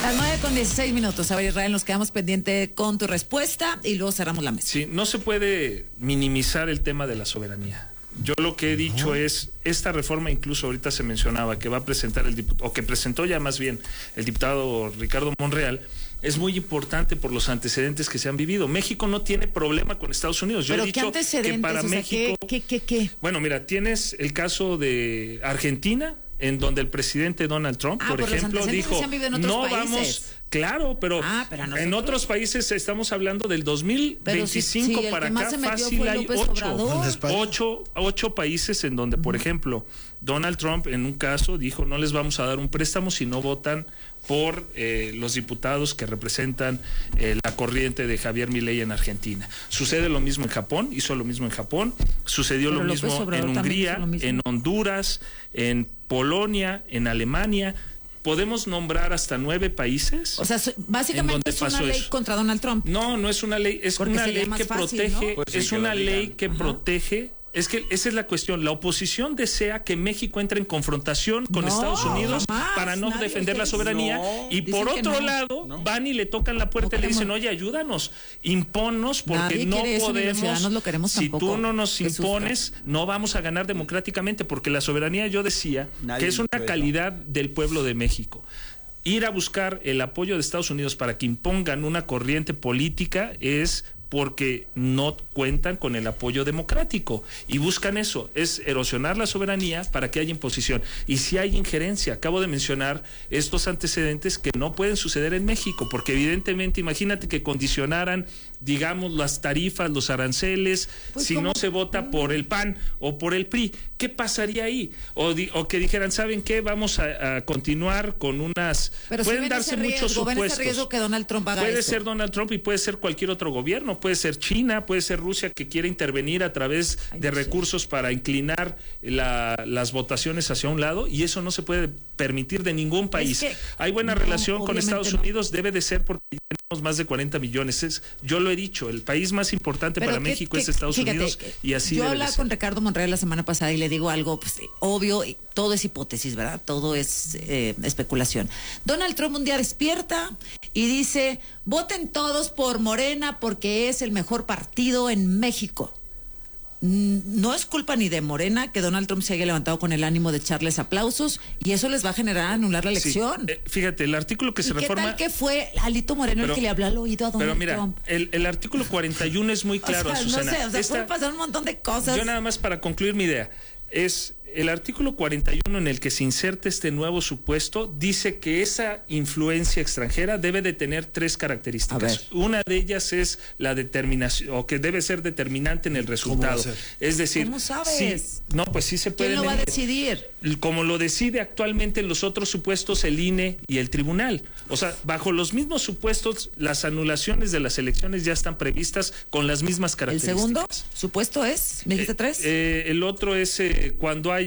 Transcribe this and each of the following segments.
Las 9:16. A ver, Israel, nos quedamos pendiente con tu respuesta y luego cerramos la mesa. Sí, no se puede minimizar el tema de la soberanía. Yo lo que he dicho es, esta reforma incluso ahorita se mencionaba que va a presentar el diputado, o que presentó ya más bien el diputado Ricardo Monreal, es muy importante por los antecedentes que se han vivido. México no tiene problema con Estados Unidos. Yo he dicho que para México... ¿Qué? Bueno, mira, tienes el caso de Argentina, en donde el presidente Donald Trump, por ejemplo, dijo, no vamos... Claro, pero en otros países estamos hablando del 2025 para acá, fácil hay 8 países en donde, por ejemplo, Donald Trump en un caso dijo, no les vamos a dar un préstamo si no votan por los diputados que representan la corriente de Javier Milei en Argentina. Sucede lo mismo en Japón, hizo lo mismo en Japón, sucedió lo mismo en Hungría, en Honduras, en Polonia, en Alemania. Podemos nombrar hasta 9 países. O sea, básicamente es una ley contra Donald Trump. No es una ley, es una ley que protege, es una ley que protege. Es que esa es la cuestión. La oposición desea que México entre en confrontación con Estados Unidos para no defender la soberanía. Y por otro lado, van y le tocan la puerta y le dicen, oye, ayúdanos, imponnos, porque no podemos. Si tú no nos impones, no vamos a ganar democráticamente, porque la soberanía, yo decía, que es una calidad del pueblo de México. Ir a buscar el apoyo de Estados Unidos para que impongan una corriente política es porque no cuentan con el apoyo democrático y buscan eso, es erosionar la soberanía para que haya imposición. Y si hay injerencia, acabo de mencionar estos antecedentes que no pueden suceder en México, porque evidentemente, imagínate que condicionaran, digamos, las tarifas, los aranceles, pues si no se vota por el PAN o por el PRI, ¿qué pasaría ahí? O que dijeran, ¿saben qué? Vamos a continuar con unas... Pero pueden si darse muchos supuestos. Ese riesgo que Donald Trump haga puede eso. ser Donald Trump y puede ser cualquier otro gobierno, puede ser China, puede ser Rusia, que quiere intervenir a través de recursos para inclinar las votaciones hacia un lado, y eso no se puede permitir de ningún país. Hay buena relación con Estados Unidos, debe de ser, porque tenemos más de 40 millones. Yo lo he dicho, el país más importante para México es Estados Unidos, y así yo debe hablaba de ser. Con Ricardo Monreal la semana pasada y le digo algo, pues, obvio, todo es hipótesis, ¿verdad? Todo es especulación. Donald Trump un día despierta y dice, voten todos por Morena porque es el mejor partido en México. No es culpa ni de Morena que Donald Trump se haya levantado con el ánimo de echarles aplausos, y eso les va a generar anular la elección. Sí, fíjate, el artículo que se reforma... ¿Qué tal que fue Alito Moreno el que le habló al oído a Donald Trump? El artículo 41 es muy claro, Azucena. No sé, puede pasar un montón de cosas. Yo nada más para concluir mi idea, es el artículo 41 en el que se inserta este nuevo supuesto, dice que esa influencia extranjera debe de tener 3 características. Una de ellas es la determinación, o que debe ser determinante en el resultado. Es decir, ¿cómo sabes? Pues sí se puede. ¿Quién lo va a decidir? Como lo decide actualmente en los otros supuestos el INE y el tribunal. O sea, bajo los mismos supuestos, las anulaciones de las elecciones ya están previstas con las mismas características. ¿El segundo supuesto es? ¿Me dijiste 3? El otro es cuando haya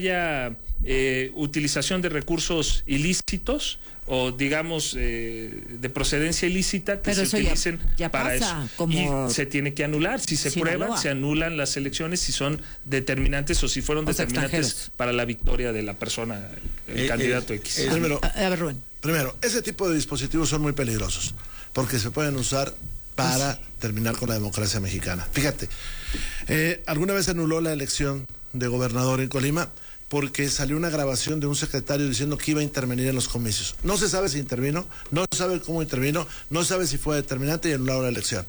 utilización de recursos ilícitos o digamos de procedencia ilícita que se utilicen ya para pasa, eso, como... y se tiene que anular. Si se prueban, se anulan las elecciones si son determinantes o si fueron determinantes para la victoria de la persona, el candidato X. Primero, a ver, Rubén. Primero, ese tipo de dispositivos son muy peligrosos porque se pueden usar para terminar con la democracia mexicana. Fíjate, alguna vez se anuló la elección de gobernador en Colima porque salió una grabación de un secretario diciendo que iba a intervenir en los comicios. No se sabe si intervino, no se sabe cómo intervino, no se sabe si fue determinante y anularon la elección.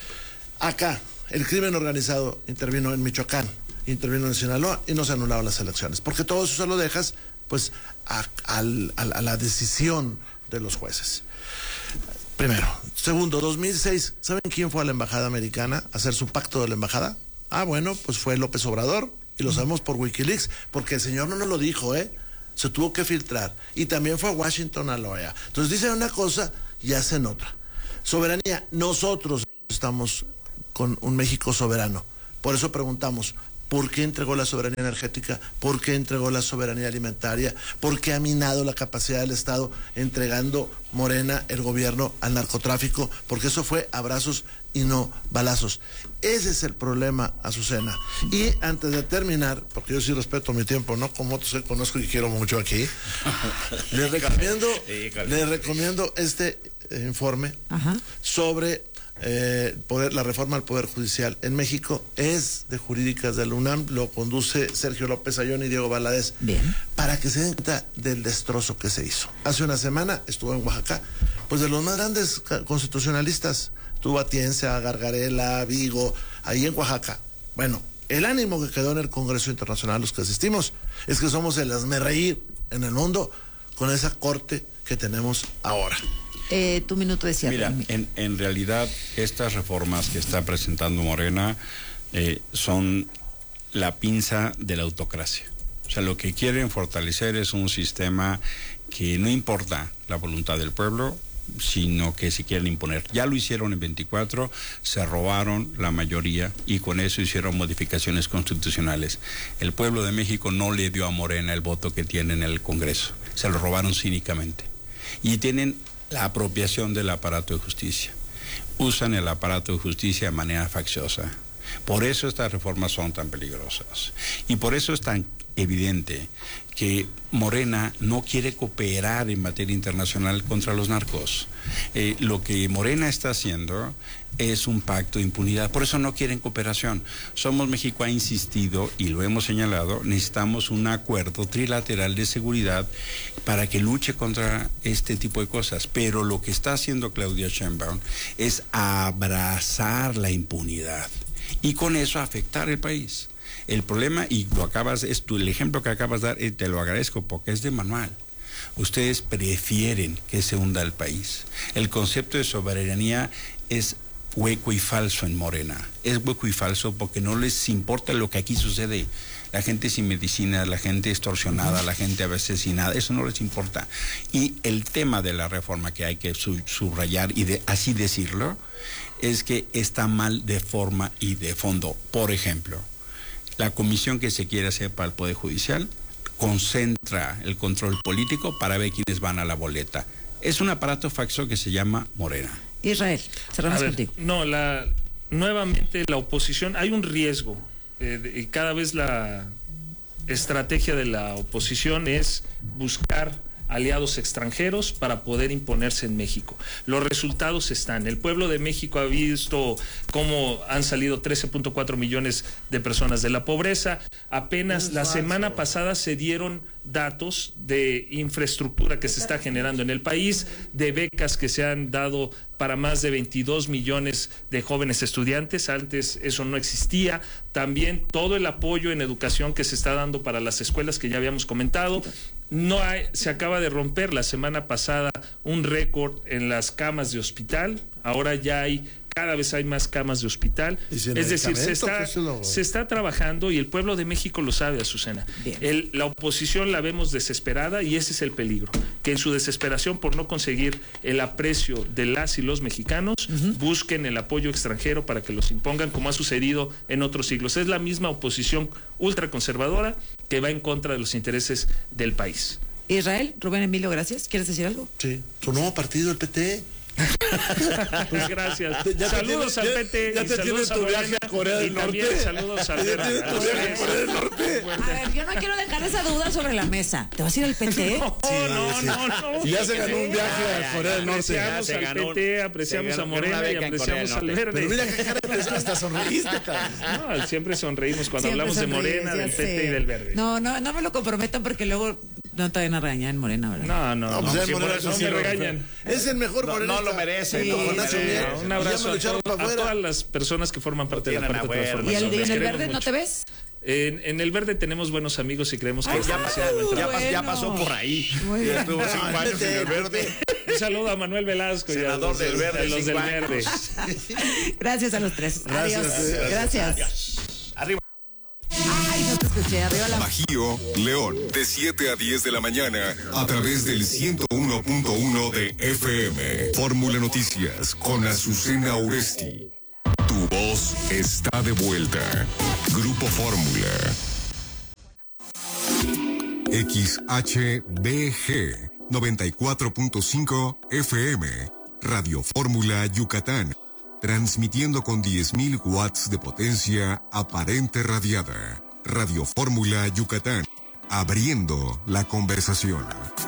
Acá, el crimen organizado intervino en Michoacán, intervino en Sinaloa y no se anularon las elecciones, porque todo eso se lo dejas pues a la decisión de los jueces. Primero. Segundo, 2006, ¿saben quién fue a la embajada americana a hacer su pacto de la embajada? Bueno, pues fue López Obrador, y lo sabemos por Wikileaks, porque el señor no nos lo dijo, se tuvo que filtrar, y también fue a Washington, a la OEA. Entonces dicen una cosa y hacen otra. Soberanía, nosotros estamos con un México soberano. Por eso preguntamos, ¿Por qué entregó la soberanía energética? ¿Por qué entregó la soberanía alimentaria? ¿Por qué ha minado la capacidad del Estado entregando Morena, el gobierno, al narcotráfico? Porque eso fue abrazos y no balazos. Ese es el problema, Azucena. Y antes de terminar, porque yo sí respeto mi tiempo, no como otros que conozco y quiero mucho aquí, les recomiendo este informe sobre la reforma al Poder Judicial en México. Es de Jurídicas de la UNAM, lo conduce Sergio López Ayón y Diego Valadez. Bien. Para que se den cuenta del destrozo que se hizo. Hace una semana estuvo en Oaxaca, pues de los más grandes constitucionalistas. Estuvo Atienza, Gargarela, Vigo, ahí en Oaxaca. Bueno, el ánimo que quedó en el Congreso Internacional, los que asistimos, es que somos el hazmerreír en el mundo con esa corte que tenemos ahora. Tu minuto de cierre. Mira, en realidad estas reformas que está presentando Morena son la pinza de la autocracia. O sea, lo que quieren fortalecer es un sistema que no importa la voluntad del pueblo, sino que se quieren imponer. Ya lo hicieron en 24, se robaron la mayoría y con eso hicieron modificaciones constitucionales. El pueblo de México no le dio a Morena el voto que tiene en el Congreso, se lo robaron cínicamente. Y tienen la apropiación del aparato de justicia. Usan el aparato de justicia de manera facciosa. Por eso estas reformas son tan peligrosas. Y por eso es tan evidente que Morena no quiere cooperar en materia internacional contra los narcos. Lo que Morena está haciendo es un pacto de impunidad, por eso no quieren cooperación. Somos México ha insistido, y lo hemos señalado, necesitamos un acuerdo trilateral de seguridad para que luche contra este tipo de cosas, pero lo que está haciendo Claudia Sheinbaum es abrazar la impunidad y con eso afectar el país. El problema, y el ejemplo que acabas de dar, te lo agradezco porque es de manual. Ustedes prefieren que se hunda el país. El concepto de soberanía es hueco y falso en Morena. Es hueco y falso porque no les importa lo que aquí sucede. La gente sin medicina, la gente extorsionada, la gente asesinada, eso no les importa. Y el tema de la reforma que hay que subrayar y así decirlo, es que está mal de forma y de fondo. Por ejemplo, la comisión que se quiere hacer para el Poder Judicial concentra el control político para ver quiénes van a la boleta. Es un aparato faccioso que se llama Morena. Israel, cerramos contigo. No, nuevamente la oposición, hay un riesgo. Y cada vez la estrategia de la oposición es buscar aliados extranjeros para poder imponerse en México. Los resultados están. El pueblo de México ha visto cómo han salido 13.4 millones de personas de la pobreza. Apenas la semana pasada se dieron datos de infraestructura que se está generando en el país, de becas que se han dado para más de 22 millones de jóvenes estudiantes. Antes eso no existía. También todo el apoyo en educación que se está dando para las escuelas que ya habíamos comentado. Se acaba de romper la semana pasada un récord en las camas de hospital. Ahora ya cada vez hay más camas de hospital. Es decir, se está trabajando y el pueblo de México lo sabe, Azucena. La oposición la vemos desesperada y ese es el peligro, que en su desesperación por no conseguir el aprecio de las y los mexicanos, busquen el apoyo extranjero para que los impongan, como ha sucedido en otros siglos. Es la misma oposición ultraconservadora que va en contra de los intereses del país. Israel, Rubén Emilio, gracias. ¿Quieres decir algo? Sí, su nuevo partido, el PT. Pues gracias. Saludos al PT y saludos a Morena y también saludos al Verde. A ver, yo no quiero dejar esa duda sobre la mesa. ¿Te vas a ir al PT? No. Y ya se ganó un viaje a Corea del Norte. Apreciamos al PT, apreciamos a Morena y apreciamos al Verde. Pero mira qué cara, hasta sonreíste. No, siempre sonreímos cuando hablamos de Morena, del PT y del Verde. No me lo comprometan porque luego no te van a regañar en Morena, ¿verdad? No, pues no me regañan. Es el mejor Morena. No lo merece. Sí, un abrazo a todas las personas que forman parte de la cuarta transformación. ¿Y en el Verde no te ves? En el Verde tenemos buenos amigos y creemos que ya pasó por ahí. Ya estuvo 5 años en el Verde. Un saludo a Manuel Velasco, senador del Verde, a los del Verde. Gracias a los tres. Gracias. Arriba. Ay, no te escuché. Arriba la... Bajío, León, de 7 a 10 de la mañana, a través del 101.1 de FM. Fórmula Noticias con Azucena Oresti. Tu voz voz está de vuelta. Grupo Fórmula. XHBG 94.5 FM. Radio Fórmula Yucatán. Transmitiendo con 10.000 watts de potencia aparente radiada. Radio Fórmula Yucatán. Abriendo la conversación.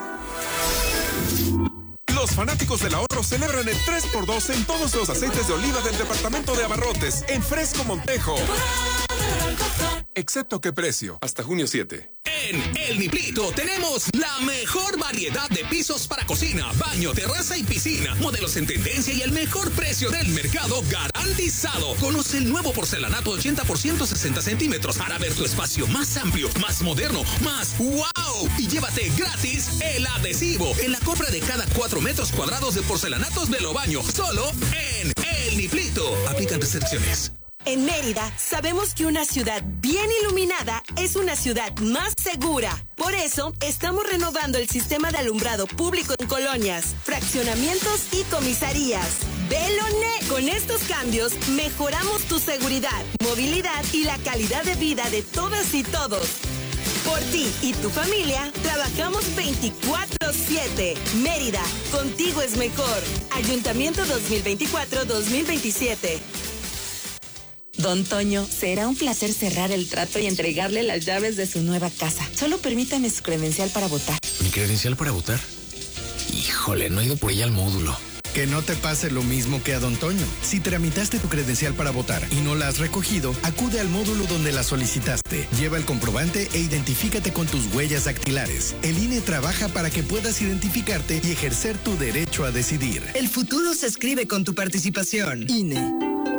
Los fanáticos del ahorro celebran el 3x2 en todos los aceites de oliva del departamento de abarrotes en Fresco Montejo. Excepto qué precio, hasta junio 7. En El Niplito tenemos la mejor variedad de pisos para cocina, baño, terraza y piscina. Modelos en tendencia y el mejor precio del mercado garantizado. Conoce el nuevo porcelanato 80% 60 centímetros para ver tu espacio más amplio, más moderno, más wow. Y llévate gratis el adhesivo en la compra de cada 4 metros cuadrados de porcelanatos Velobaño. Solo en El Niplito. Aplican restricciones. En Mérida, sabemos que una ciudad bien iluminada es una ciudad más segura. Por eso, estamos renovando el sistema de alumbrado público en colonias, fraccionamientos y comisarías. ¡Veloné! Con estos cambios, mejoramos tu seguridad, movilidad y la calidad de vida de todas y todos. Por ti y tu familia, trabajamos 24/7. Mérida, contigo es mejor. Ayuntamiento 2024-2027. Don Toño, será un placer cerrar el trato y entregarle las llaves de su nueva casa. Solo permítame su credencial para votar. ¿Mi credencial para votar? Híjole, no he ido por ella al módulo. Que no te pase lo mismo que a Don Toño. Si tramitaste tu credencial para votar y no la has recogido, acude al módulo donde la solicitaste. Lleva el comprobante e identifícate con tus huellas dactilares. El INE trabaja para que puedas identificarte y ejercer tu derecho a decidir. El futuro se escribe con tu participación. INE.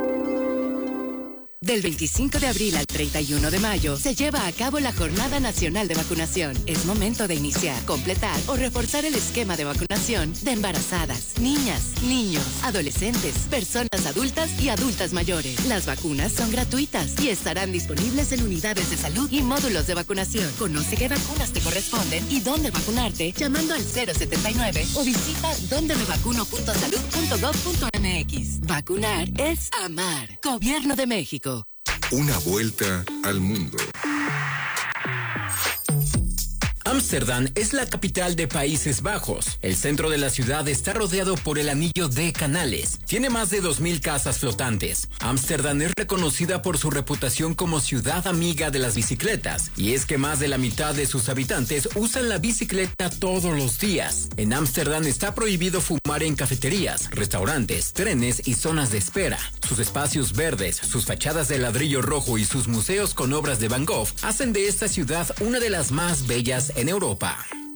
Del 25 de abril al 31 de mayo se lleva a cabo la Jornada Nacional de Vacunación. Es momento de iniciar, completar o reforzar el esquema de vacunación de embarazadas, niñas, niños, adolescentes, personas adultas y adultas mayores. Las vacunas son gratuitas y estarán disponibles en unidades de salud y módulos de vacunación. Conoce qué vacunas te corresponden y dónde vacunarte llamando al 079 o visita dondemevacuno.salud.gov.mx. Vacunar es amar. Gobierno de México. Una vuelta al mundo. Ámsterdam es la capital de Países Bajos. El centro de la ciudad está rodeado por el anillo de canales. Tiene más de 2,000 casas flotantes. Ámsterdam es reconocida por su reputación como ciudad amiga de las bicicletas. Y es que más de la mitad de sus habitantes usan la bicicleta todos los días. En Ámsterdam está prohibido fumar en cafeterías, restaurantes, trenes y zonas de espera. Sus espacios verdes, sus fachadas de ladrillo rojo y sus museos con obras de Van Gogh hacen de esta ciudad una de las más bellas en Europa.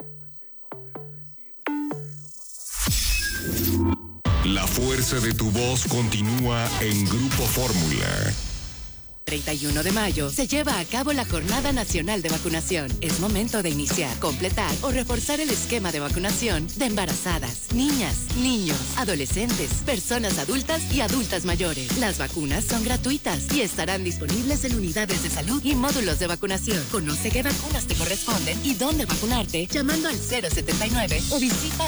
La fuerza de tu voz continúa en Grupo Fórmula. 31 de mayo se lleva a cabo la Jornada Nacional de Vacunación. Es momento de iniciar, completar o reforzar el esquema de vacunación de embarazadas, niñas, niños, adolescentes, personas adultas y adultas mayores. Las vacunas son gratuitas y estarán disponibles en unidades de salud y módulos de vacunación. Conoce qué vacunas te corresponden y dónde vacunarte llamando al 079 o visita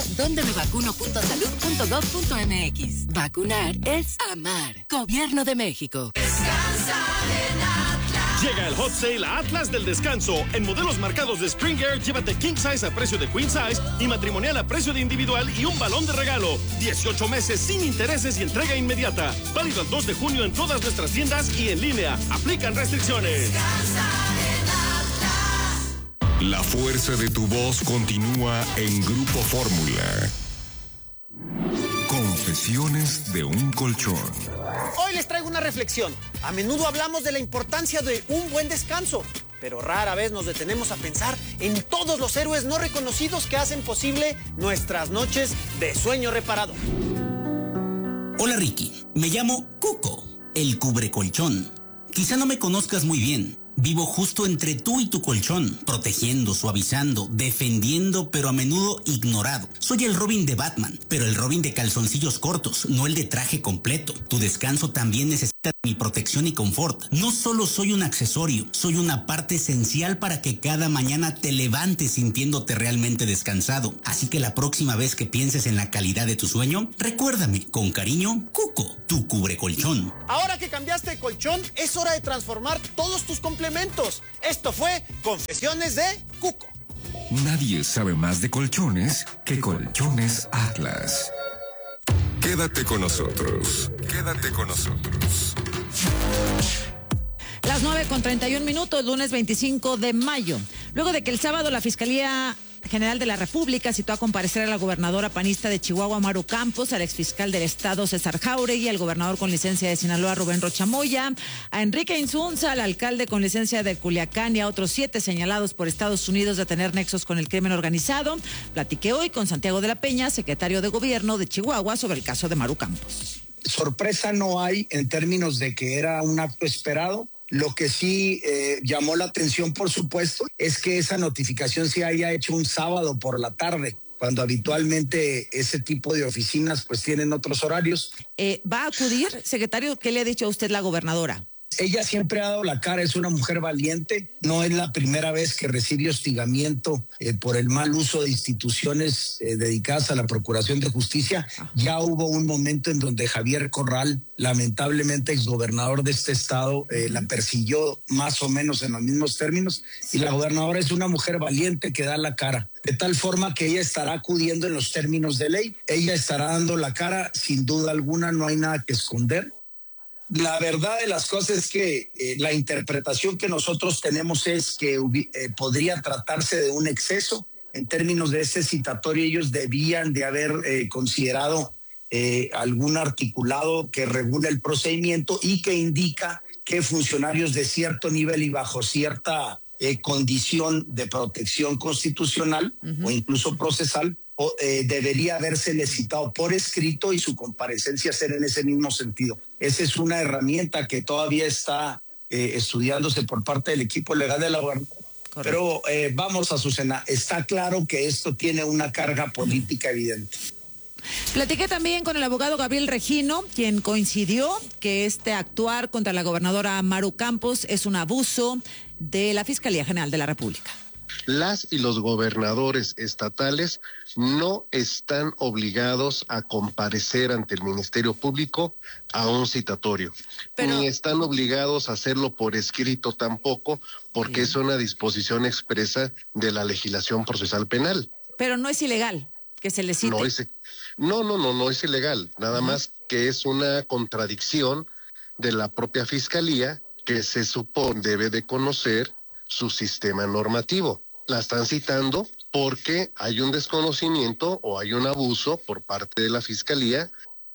dondemevacuno.salud.gov.mx. Vacunar es amar. Gobierno de México. Llega el hot sale a Atlas del Descanso. En modelos marcados de Springer, llévate king size a precio de queen size y matrimonial a precio de individual y un balón de regalo. 18 meses sin intereses y entrega inmediata. Válido el 2 de junio en todas nuestras tiendas y en línea. Aplican restricciones. La fuerza de tu voz continúa en Grupo Fórmula. Confesiones de un colchón. Hoy les traigo una reflexión. A menudo hablamos de la importancia de un buen descanso, pero rara vez nos detenemos a pensar en todos los héroes no reconocidos que hacen posible nuestras noches de sueño reparado. Hola Ricky, me llamo Cuco, el cubrecolchón. Quizá no me conozcas muy bien, Vivo justo entre tú y tu colchón, protegiendo, suavizando, defendiendo, pero a menudo ignorado. Soy el Robin de Batman, pero el Robin de calzoncillos cortos, no el de traje completo. Tu descanso también necesita mi protección y confort. No solo soy un accesorio, soy una parte esencial para que cada mañana te levantes sintiéndote realmente descansado. Así que la próxima vez que pienses en la calidad de tu sueño, recuérdame, con cariño, Cuco, tu cubre colchón. Ahora que cambiaste de colchón, es hora de transformar todos tus complementos. Esto fue Confesiones de Cuco. Nadie sabe más de colchones que Colchones Atlas. Quédate con nosotros. Quédate con nosotros. Las 9:31, lunes 25 de mayo. Luego de que el sábado la Fiscalía General de la República citó a comparecer a la gobernadora panista de Chihuahua, Maru Campos, al exfiscal del Estado, César Jáuregui, al gobernador con licencia de Sinaloa, Rubén Rocha Moya, a Enrique Insunza, al alcalde con licencia de Culiacán y a otros 7 señalados por Estados Unidos de tener nexos con el crimen organizado. Platiqué hoy con Santiago de la Peña, secretario de Gobierno de Chihuahua, sobre el caso de Maru Campos. Sorpresa no hay en términos de que era un acto esperado. Lo que sí llamó la atención, por supuesto, es que esa notificación se haya hecho un sábado por la tarde, cuando habitualmente ese tipo de oficinas pues tienen otros horarios. ¿Va a acudir, secretario? ¿Qué le ha dicho a usted la gobernadora? Ella siempre ha dado la cara, es una mujer valiente, no es la primera vez que recibe hostigamiento por el mal uso de instituciones dedicadas a la Procuración de Justicia. Ya hubo un momento en donde Javier Corral, lamentablemente exgobernador de este estado, la persiguió más o menos en los mismos términos, y la gobernadora es una mujer valiente que da la cara, de tal forma que ella estará acudiendo en los términos de ley, ella estará dando la cara, sin duda alguna, no hay nada que esconder. La verdad de las cosas es que la interpretación que nosotros tenemos es que podría tratarse de un exceso. En términos de este citatorio, ellos debían de haber considerado algún articulado que regule el procedimiento y que indica que funcionarios de cierto nivel y bajo cierta condición de protección constitucional o incluso procesal debería habérsele citado por escrito y su comparecencia ser en ese mismo sentido. Esa es una herramienta que todavía está estudiándose por parte del equipo legal de la gobernadora. Pero vamos, Azucena, está claro que esto tiene una carga política evidente. Platiqué también con el abogado Gabriel Regino, quien coincidió que este actuar contra la gobernadora Maru Campos es un abuso de la Fiscalía General de la República. Las y los gobernadores estatales no están obligados a comparecer ante el Ministerio Público a un citatorio, ni están obligados a hacerlo por escrito tampoco, porque es una disposición expresa de la legislación procesal penal. Pero no es ilegal que se le cite. No es ilegal, nada más que es una contradicción de la propia Fiscalía, que se supone debe de conocer su sistema normativo. La están citando porque hay un desconocimiento o hay un abuso por parte de la Fiscalía.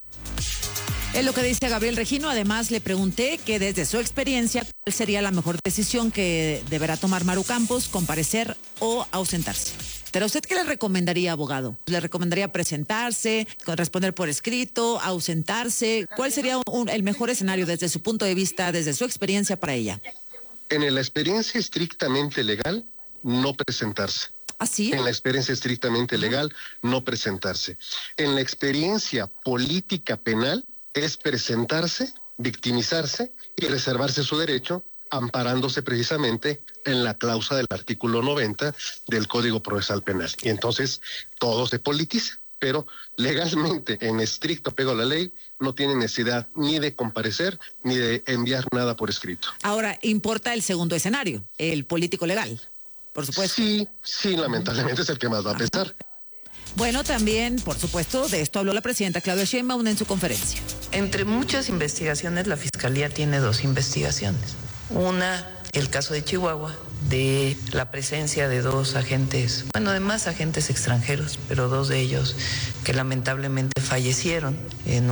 Es lo que dice Gabriel Regino. Además, le pregunté que desde su experiencia, ¿cuál sería la mejor decisión que deberá tomar Maru Campos, comparecer o ausentarse? Pero ¿usted qué le recomendaría, abogado? ¿Le recomendaría presentarse, responder por escrito, ausentarse? ¿Cuál sería el mejor escenario desde su punto de vista, desde su experiencia para ella? En la experiencia estrictamente legal, no presentarse. ¿Ah, sí? En la experiencia estrictamente legal, no presentarse. En la experiencia política penal, es presentarse, victimizarse y reservarse su derecho, amparándose precisamente en la cláusula del artículo 90 del Código Procesal Penal. Y entonces todo se politiza, pero legalmente, en estricto apego a la ley, no tiene necesidad ni de comparecer ni de enviar nada por escrito. Ahora, importa el segundo escenario, el político legal, por supuesto. Sí, lamentablemente es el que más va a pesar. Bueno, también, por supuesto, de esto habló la presidenta Claudia Sheinbaum en su conferencia. Entre muchas investigaciones, la Fiscalía tiene 2 investigaciones. Una, el caso de Chihuahua, de la presencia de 2 agentes, además agentes extranjeros, pero 2 de ellos que lamentablemente fallecieron en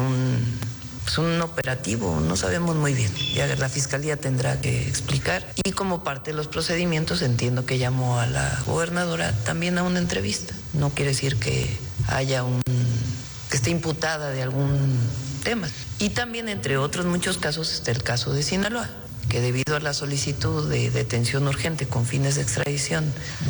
un operativo, no sabemos muy bien, ya la Fiscalía tendrá que explicar. Y como parte de los procedimientos, entiendo que llamó a la gobernadora también a una entrevista. No quiere decir que haya que esté imputada de algún tema. Y también, entre otros muchos casos, está el caso de Sinaloa, que debido a la solicitud de detención urgente con fines de extradición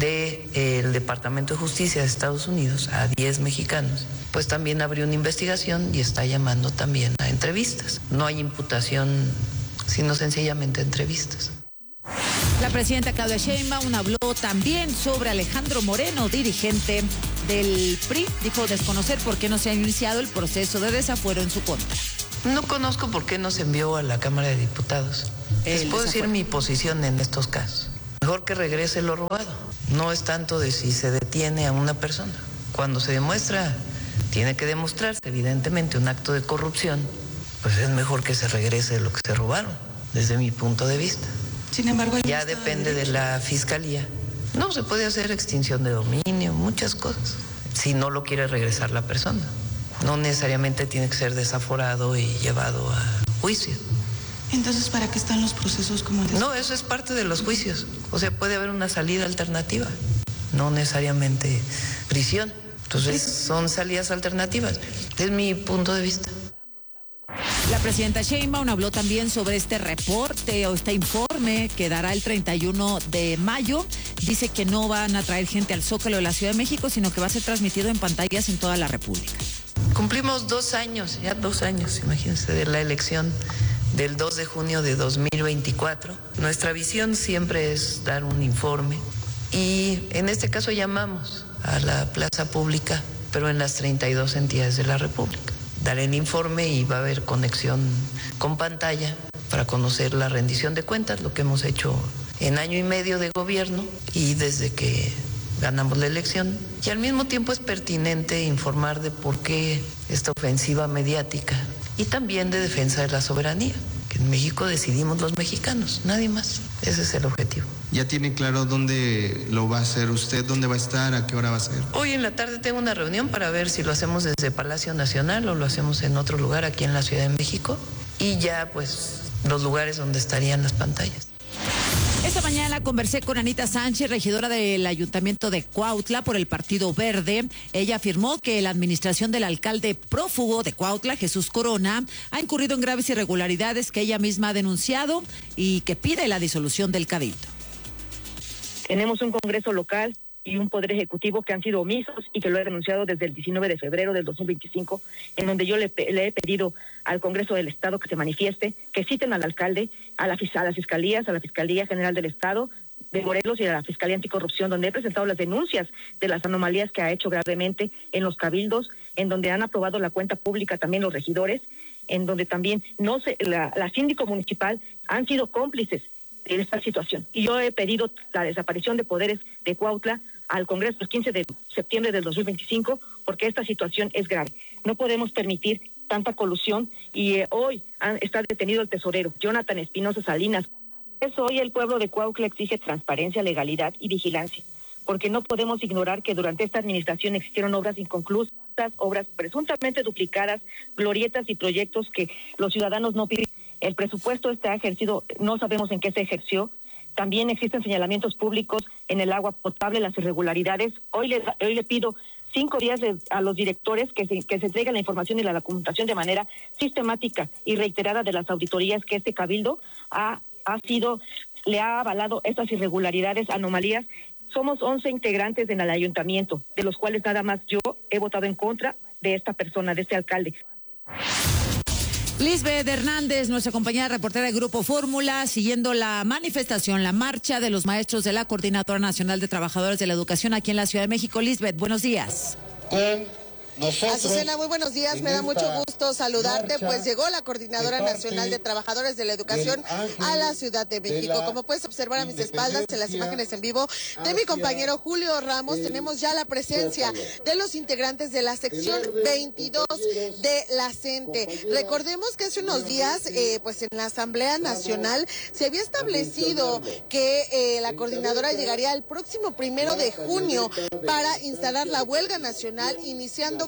del Departamento de Justicia de Estados Unidos a 10 mexicanos, pues también abrió una investigación y está llamando también a entrevistas. No hay imputación, sino sencillamente entrevistas. La presidenta Claudia Sheinbaum habló también sobre Alejandro Moreno, dirigente del PRI. Dijo desconocer por qué no se ha iniciado el proceso de desafuero en su contra. No conozco por qué no se envió a la Cámara de Diputados. Les puedo decir mi posición en estos casos. Mejor que regrese lo robado. No es tanto de si se detiene a una persona. Cuando se demuestra, tiene que demostrarse evidentemente un acto de corrupción, pues es mejor que se regrese lo que se robaron, desde mi punto de vista. Sin embargo, ya depende de la Fiscalía. No, se puede hacer extinción de dominio, muchas cosas, si no lo quiere regresar la persona. No necesariamente tiene que ser desaforado y llevado a juicio. Entonces, ¿para qué están los procesos como el de... No, eso es parte de los juicios. O sea, puede haber una salida alternativa, no necesariamente prisión. Entonces, son salidas alternativas. Es mi punto de vista. La presidenta Sheinbaum habló también sobre este reporte o este informe que dará el 31 de mayo. Dice que no van a traer gente al Zócalo de la Ciudad de México, sino que va a ser transmitido en pantallas en toda la República. Cumplimos 2 años, ya 2 años, imagínense, de la elección del 2 de junio de 2024. Nuestra visión siempre es dar un informe y en este caso llamamos a la plaza pública, pero en las 32 entidades de la República. Daré el informe y va a haber conexión con pantalla para conocer la rendición de cuentas, lo que hemos hecho en año y medio de gobierno y desde que ganamos la elección. Y al mismo tiempo es pertinente informar de por qué esta ofensiva mediática y también de defensa de la soberanía, que en México decidimos los mexicanos, nadie más. Ese es el objetivo. ¿Ya tiene claro dónde lo va a hacer usted? ¿Dónde va a estar? ¿A qué hora va a ser? Hoy en la tarde tengo una reunión para ver si lo hacemos desde Palacio Nacional o lo hacemos en otro lugar aquí en la Ciudad de México. Y ya, pues, los lugares donde estarían las pantallas. Esta mañana conversé con Anita Sánchez, regidora del Ayuntamiento de Cuautla por el Partido Verde. Ella afirmó que la administración del alcalde prófugo de Cuautla, Jesús Corona, ha incurrido en graves irregularidades que ella misma ha denunciado y que pide la disolución del cabildo. Tenemos un Congreso local y un Poder Ejecutivo que han sido omisos y que lo he denunciado desde el 19 de febrero del 2025, en donde yo le he pedido al Congreso del Estado que se manifieste, que citen al alcalde, a las fiscalías, a la Fiscalía General del Estado de Morelos y a la Fiscalía Anticorrupción, donde he presentado las denuncias de las anomalías que ha hecho gravemente en los cabildos, en donde han aprobado la cuenta pública también los regidores, en donde también la síndico municipal han sido cómplices de esta situación. Y yo he pedido la desaparición de poderes de Cuautla al Congreso el 15 de septiembre del 2025, porque esta situación es grave. No podemos permitir tanta colusión y hoy está detenido el tesorero, Jonathan Espinosa Salinas. Eso hoy el pueblo de Cuautla exige transparencia, legalidad y vigilancia, porque no podemos ignorar que durante esta administración existieron obras inconclusas, obras presuntamente duplicadas, glorietas y proyectos que los ciudadanos no piden. El presupuesto está ejercido, no sabemos en qué se ejerció. También existen señalamientos públicos en el agua potable, las irregularidades. Hoy le pido 5 días a los directores que se entreguen la información y la documentación de manera sistemática y reiterada de las auditorías que este cabildo le ha avalado estas irregularidades, anomalías. Somos 11 integrantes en el ayuntamiento, de los cuales nada más yo he votado en contra de esta persona, de este alcalde. Lisbeth Hernández, nuestra compañera reportera del Grupo Fórmula, siguiendo la manifestación, la marcha de los maestros de la Coordinadora Nacional de Trabajadores de la Educación aquí en la Ciudad de México. Lisbeth, buenos días. Azucena, muy buenos días, me da mucho gusto saludarte, pues llegó la Coordinadora Nacional de Trabajadores de la Educación a la Ciudad de México. Como puedes observar a mis espaldas en las imágenes en vivo de mi compañero Julio Ramos, tenemos ya la presencia de los integrantes de la sección 22 de la CENTE. Recordemos que hace unos días, pues en la Asamblea Nacional se había establecido que la Coordinadora llegaría el próximo 1 de junio para instalar la huelga nacional, iniciando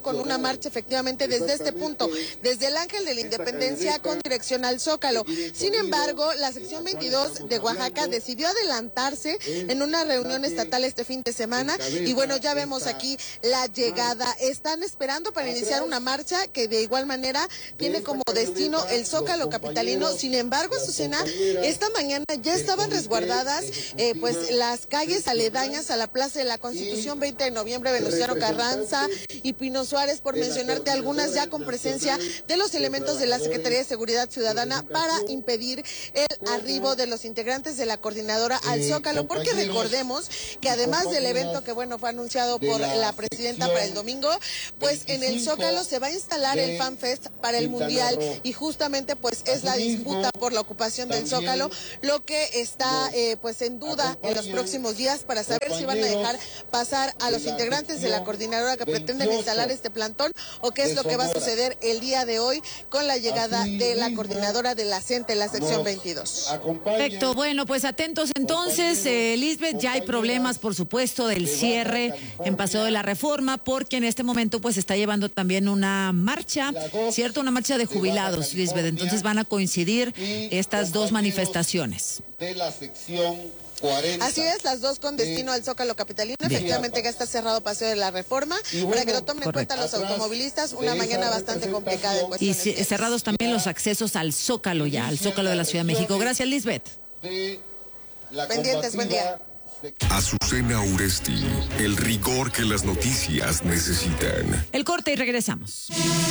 con una marcha efectivamente desde este punto, desde el Ángel de la Independencia con dirección al Zócalo. Sin embargo, la sección 22 de Oaxaca decidió adelantarse en una reunión estatal este fin de semana y bueno, ya vemos aquí la llegada. Están esperando para iniciar una marcha que de igual manera tiene como destino el Zócalo capitalino. Sin embargo, Azucena, esta mañana ya estaban resguardadas pues las calles aledañas a la Plaza de la Constitución, 20 de noviembre, Venustiano Carranza y Pino Suárez, por mencionarte algunas, ya con presencia de los elementos de la Secretaría de Seguridad Ciudadana para impedir el arribo de los integrantes de la coordinadora al Zócalo, porque recordemos que además del evento que bueno fue anunciado por la presidenta para el domingo, pues en el Zócalo se va a instalar el Fan Fest para el Mundial y justamente pues es la disputa por la ocupación del Zócalo lo que está pues en duda en los próximos días para saber si van a dejar pasar a los integrantes de la coordinadora que pretenden instalar este plantón o qué es lo que va a suceder el día de hoy con la llegada de la coordinadora de la CENTE, la sección 22. Perfecto, bueno, pues atentos entonces, Lisbeth, ya hay problemas por supuesto del cierre en Paseo de la Reforma porque en este momento pues está llevando también una marcha, ¿cierto? Una marcha de jubilados, Lisbeth, entonces van a coincidir estas dos manifestaciones. De la sección 40. Así es, las dos con destino al Zócalo capitalino. Efectivamente ya está cerrado Paseo de la Reforma, para que lo tomen en cuenta los automovilistas, una mañana bastante complicada en cuestiones. Y cerrados también los accesos al Zócalo ya, al Zócalo de la Ciudad de México. Gracias, Lisbeth. Pendientes, buen día. Azucena Uresti, el rigor que las noticias necesitan. El corte y regresamos.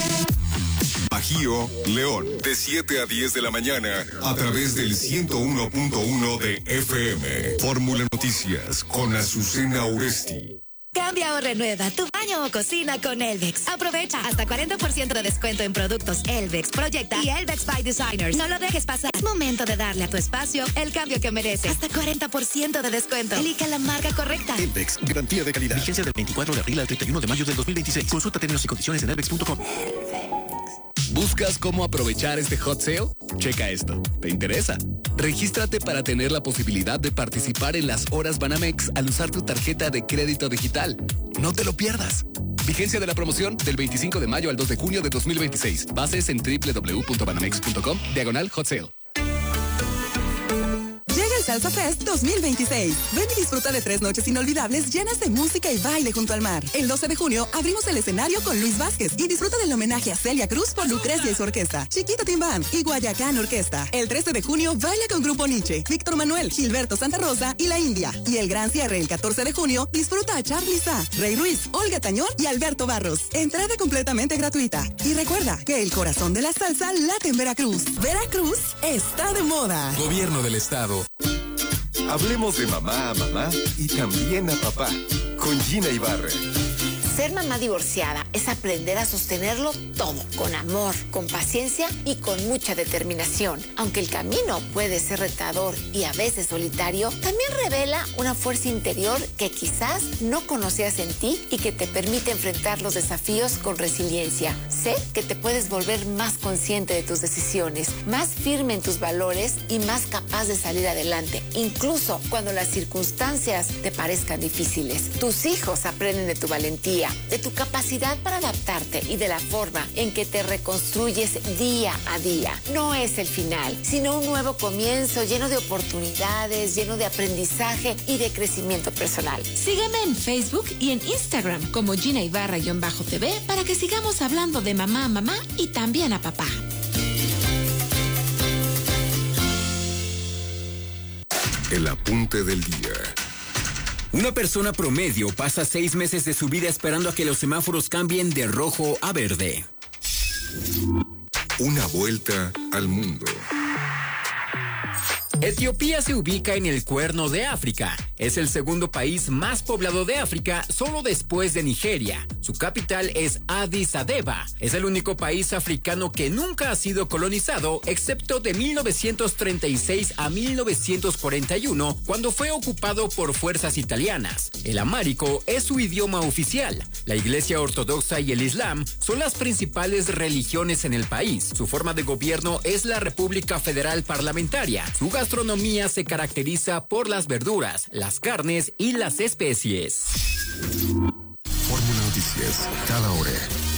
Bajío, León, de 7 a 10 de la mañana, a través del 101.1 de FM. Fórmula Noticias con Azucena Uresti. Cambia o renueva tu baño o cocina con Elvex. Aprovecha hasta 40% de descuento en productos Elvex, Proyecta y Elvex by Designers. No lo dejes pasar. Es momento de darle a tu espacio el cambio que merece. Hasta 40% de descuento. Elige la marca correcta. Elvex, garantía de calidad. Vigencia del 24 de abril al 31 de mayo del 2026. Consulta términos y condiciones en elvex.com. ¿Buscas cómo aprovechar este hot sale? Checa esto. ¿Te interesa? Regístrate para tener la posibilidad de participar en las horas Banamex al usar tu tarjeta de crédito digital. No te lo pierdas. Vigencia de la promoción del 25 de mayo al 2 de junio de 2026. Bases en www.banamex.com/hot sale. Llega el Salsa Fest 2026. Ven y disfruta de 3 noches inolvidables llenas de música y baile junto al mar. El 12 de junio abrimos el escenario con Luis Vázquez y disfruta del homenaje a Celia Cruz por Lucrecia y su orquesta, Chiquita Team Band y Guayacán Orquesta. El 13 de junio baila con Grupo Nietzsche, Víctor Manuel, Gilberto Santa Rosa y La India. Y el gran cierre el 14 de junio disfruta a Charly Sá, Rey Ruiz, Olga Tañón y Alberto Barros. Entrada completamente gratuita. Y recuerda que el corazón de la salsa late en Veracruz. Veracruz está de moda. Gobierno del Estado. Hablemos de mamá a mamá y también a papá, con Gina Ibarra. Ser mamá divorciada es aprender a sostenerlo todo, con amor, con paciencia y con mucha determinación. Aunque el camino puede ser retador y a veces solitario, también revela una fuerza interior que quizás no conocías en ti y que te permite enfrentar los desafíos con resiliencia. Sé que te puedes volver más consciente de tus decisiones, más firme en tus valores y más capaz de salir adelante, incluso cuando las circunstancias te parezcan difíciles. Tus hijos aprenden de tu valentía, de tu capacidad para adaptarte y de la forma en que te reconstruyes día a día. No es el final, sino un nuevo comienzo lleno de oportunidades, lleno de aprendizaje y de crecimiento personal. Sígueme en Facebook y en Instagram como Gina Ibarra-TV para que sigamos hablando de mamá a mamá y también a papá. El apunte del día. Una persona promedio pasa 6 meses de su vida esperando a que los semáforos cambien de rojo a verde. Una vuelta al mundo. Etiopía se ubica en el Cuerno de África. Es el segundo país más poblado de África, solo después de Nigeria. Su capital es Addis Abeba. Es el único país africano que nunca ha sido colonizado, excepto de 1936 a 1941, cuando fue ocupado por fuerzas italianas. El amárico es su idioma oficial. La Iglesia Ortodoxa y el Islam son las principales religiones en el país. Su forma de gobierno es la República Federal Parlamentaria. Su gastronomía se caracteriza por las verduras, las carnes y las especies. Fórmula Noticias, cada hora.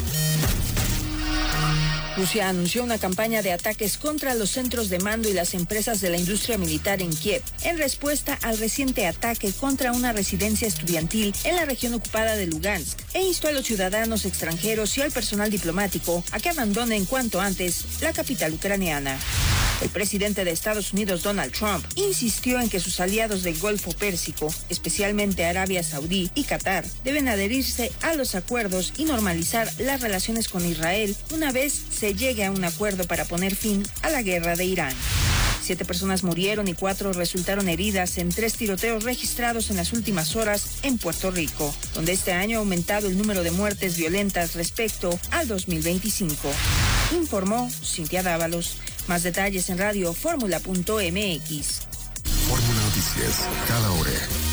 Rusia anunció una campaña de ataques contra los centros de mando y las empresas de la industria militar en Kiev, en respuesta al reciente ataque contra una residencia estudiantil en la región ocupada de Lugansk, e instó a los ciudadanos extranjeros y al personal diplomático a que abandonen cuanto antes la capital ucraniana. El presidente de Estados Unidos, Donald Trump, insistió en que sus aliados del Golfo Pérsico, especialmente Arabia Saudí y Qatar, deben adherirse a los acuerdos y normalizar las relaciones con Israel una vez se llegue a un acuerdo para poner fin a la guerra de Irán. 7 personas murieron y 4 resultaron heridas en 3 tiroteos registrados en las últimas horas en Puerto Rico, donde este año ha aumentado el número de muertes violentas respecto al 2025. Informó Cintia Dávalos. Más detalles en Radio Fórmula.mx. Fórmula Noticias, cada hora.